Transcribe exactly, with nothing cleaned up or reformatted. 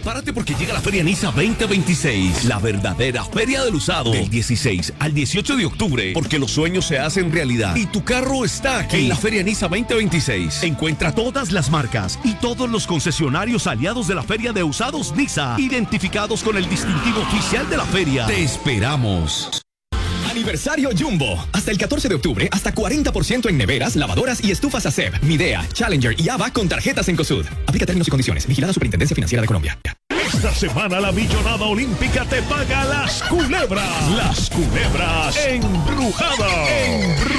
Prepárate porque llega la Feria Niza veinte veintiséis, la verdadera feria del usado, del dieciséis al dieciocho de octubre, porque los sueños se hacen realidad y tu carro está aquí. En la Feria Niza veinte veintiséis encuentra todas las marcas y todos los concesionarios aliados de la Feria de Usados Niza, identificados con el distintivo oficial de la feria. Te esperamos. Aniversario Jumbo. Hasta el catorce de octubre, hasta cuarenta por ciento en neveras, lavadoras y estufas A C E P, Midea, Challenger y Ava con tarjetas Encosud. Aplica términos y condiciones. Vigilada Superintendencia Financiera de Colombia. Esta semana la millonada olímpica te paga las culebras. Las culebras embrujadas. Embrujadas.